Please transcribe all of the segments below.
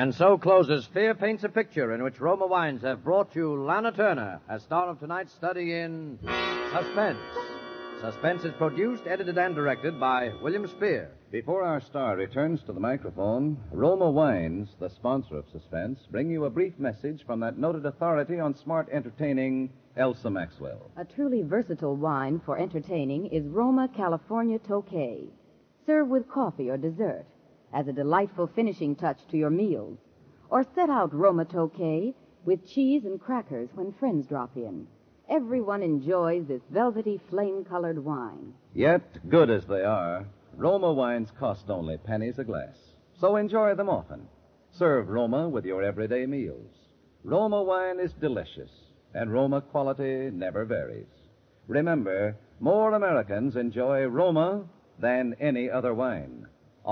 And so closes Fear Paints a Picture, in which Roma Wines have brought you Lana Turner as star of tonight's study in Suspense. Suspense is produced, edited, and directed by William Spear. Before our star returns to the microphone, Roma Wines, the sponsor of Suspense, bring you a brief message from that noted authority on smart entertaining, Elsa Maxwell. A truly versatile wine for entertaining is Roma California Tokay. Serve with coffee or dessert as a delightful finishing touch to your meals. Or set out Roma Tokay with cheese and crackers when friends drop in. Everyone enjoys this velvety, flame-colored wine. Yet, good as they are, Roma wines cost only pennies a glass. So enjoy them often. Serve Roma with your everyday meals. Roma wine is delicious, and Roma quality never varies. Remember, more Americans enjoy Roma than any other wine.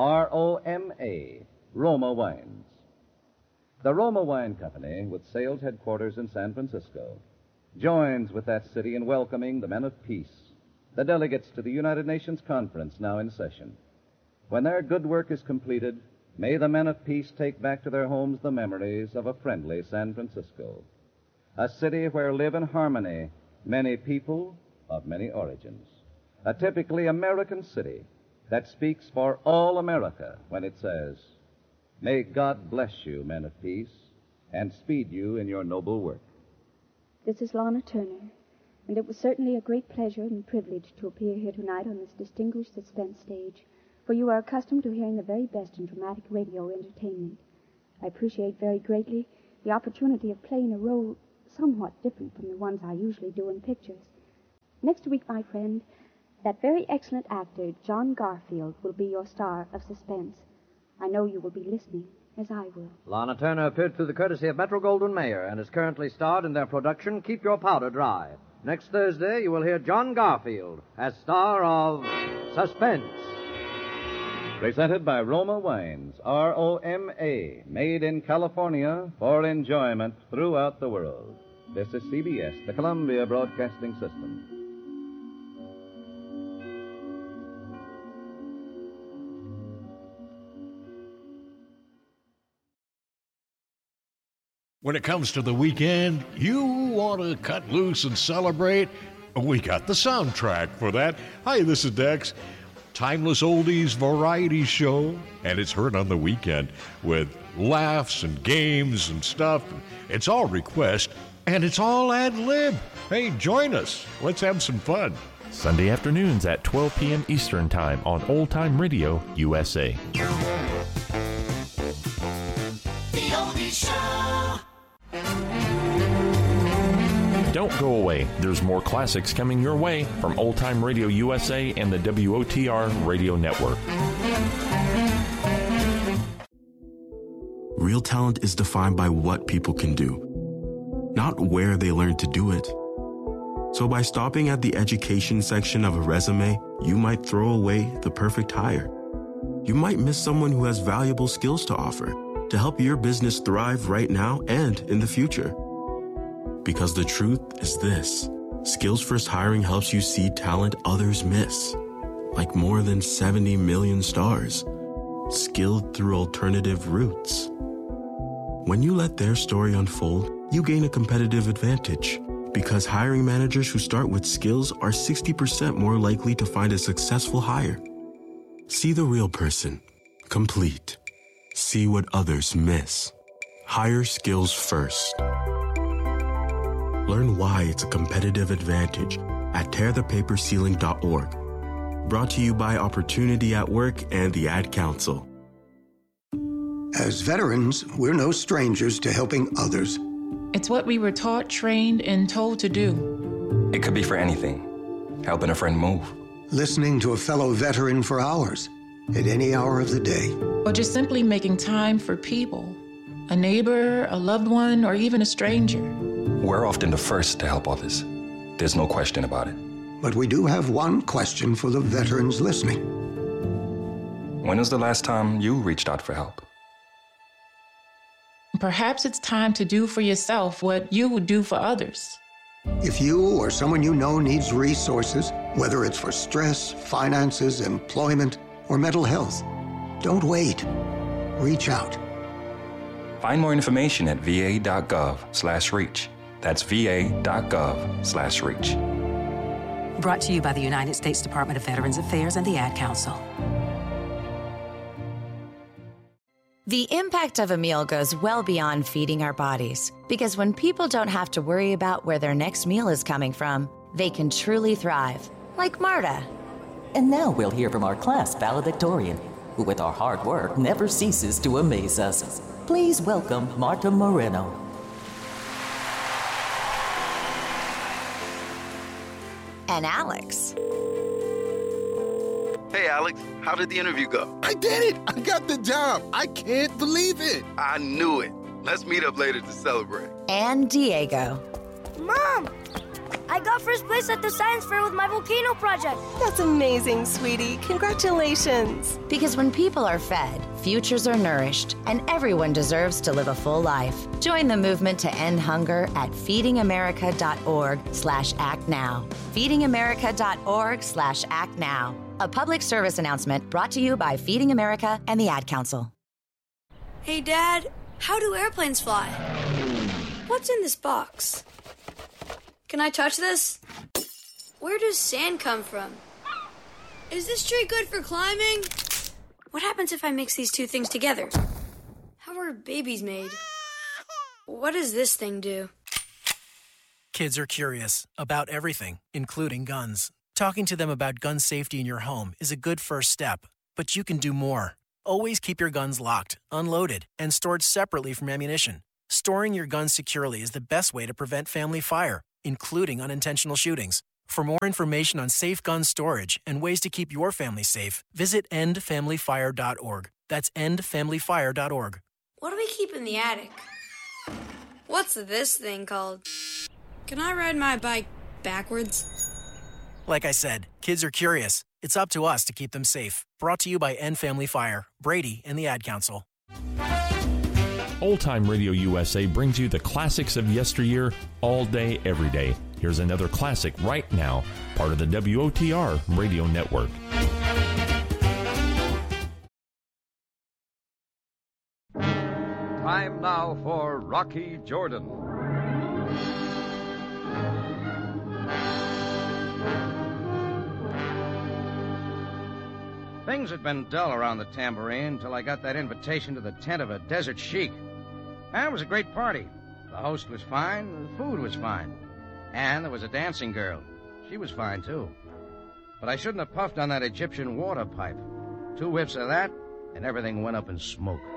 R-O-M-A, Roma Wines. The Roma Wine Company, with sales headquarters in San Francisco, joins with that city in welcoming the men of peace, the delegates to the United Nations Conference now in session. When their good work is completed, may the men of peace take back to their homes the memories of a friendly San Francisco, a city where live in harmony many people of many origins, a typically American city that speaks for all America when it says, "May God bless you, men of peace, and speed you in your noble work." This is Lana Turner, and it was certainly a great pleasure and privilege to appear here tonight on this distinguished suspense stage, for you are accustomed to hearing the very best in dramatic radio entertainment. I appreciate very greatly the opportunity of playing a role somewhat different from the ones I usually do in pictures. Next week, my friend, that very excellent actor, John Garfield, will be your star of Suspense. I know you will be listening, as I will. Lana Turner appeared through the courtesy of Metro-Goldwyn-Mayer and is currently starred in their production, Keep Your Powder Dry. Next Thursday, you will hear John Garfield as star of Suspense. Presented by Roma Wines, R-O-M-A, made in California for enjoyment throughout the world. This is CBS, the Columbia Broadcasting System. When it comes to the weekend, you want to cut loose and celebrate? We got the soundtrack for that. Hi, this is Dex. Timeless oldies variety show, and it's heard on the weekend with laughs and games and stuff. It's all request, and it's all ad-lib. Hey, join us. Let's have some fun. Sunday afternoons at 12 p.m. Eastern Time on Old Time Radio USA. The Oldie Show. Don't go away. There's more classics coming your way from Old Time Radio USA and the WOTR Radio Network. Real talent is defined by what people can do, not where they learn to do it. So by stopping at the education section of a resume, you might throw away the perfect hire. You might miss someone who has valuable skills to offer to help your business thrive right now and in the future. Because the truth is this: Skills First Hiring helps you see talent others miss, like more than 70 million stars, skilled through alternative routes. When you let their story unfold, you gain a competitive advantage, because hiring managers who start with skills are 60% more likely to find a successful hire. See the real person, complete. See what others miss. Hire skills first. Learn why it's a competitive advantage at tearthepaperceiling.org. Brought to you by Opportunity at Work and the Ad Council. As veterans, we're no strangers to helping others. It's what we were taught, trained, and told to do. It could be for anything. Helping a friend move. Listening to a fellow veteran for hours, at any hour of the day. Or just simply making time for people. A neighbor, a loved one, or even a stranger. We're often the first to help others. There's no question about it. But we do have one question for the veterans listening. When was the last time you reached out for help? Perhaps it's time to do for yourself what you would do for others. If you or someone you know needs resources, whether it's for stress, finances, employment, or mental health, don't wait. Reach out. Find more information at va.gov/reach. That's va.gov/reach. Brought to you by the United States Department of Veterans Affairs and the Ad Council. The impact of a meal goes well beyond feeding our bodies, because when people don't have to worry about where their next meal is coming from, they can truly thrive, like Marta. And now we'll hear from our class valedictorian, who with our hard work never ceases to amaze us. Please welcome Marta Moreno. And Alex. Hey, Alex, how did the interview go? I did it! I got the job! I can't believe it! I knew it. Let's meet up later to celebrate. And Diego. Mom! I got first place at the science fair with my volcano project. That's amazing, sweetie. Congratulations. Because when people are fed, futures are nourished, and everyone deserves to live a full life. Join the movement to end hunger at feedingamerica.org/actnow. feedingamerica.org/actnow. A public service announcement brought to you by Feeding America and the Ad Council. Hey, Dad, how do airplanes fly? What's in this box? Can I touch this? Where does sand come from? Is this tree good for climbing? What happens if I mix these two things together? How are babies made? What does this thing do? Kids are curious about everything, including guns. Talking to them about gun safety in your home is a good first step, but you can do more. Always keep your guns locked, unloaded, and stored separately from ammunition. Storing your guns securely is the best way to prevent family fire, including unintentional shootings. For more information on safe gun storage and ways to keep your family safe, visit endfamilyfire.org. That's endfamilyfire.org. What do we keep in the attic? What's this thing called? Can I ride my bike backwards? Like I said, kids are curious. It's up to us to keep them safe. Brought to you by End Family Fire, Brady, and the Ad Council. Old Time Radio USA brings you the classics of yesteryear all day, every day. Here's another classic right now, part of the WOTR Radio Network. Time now for Rocky Jordan. Things had been dull around the Tambourine until I got that invitation to the tent of a desert sheik. And it was a great party. The host was fine, the food was fine. And there was a dancing girl. She was fine, too. But I shouldn't have puffed on that Egyptian water pipe. 2 whiffs of that, and everything went up in smoke.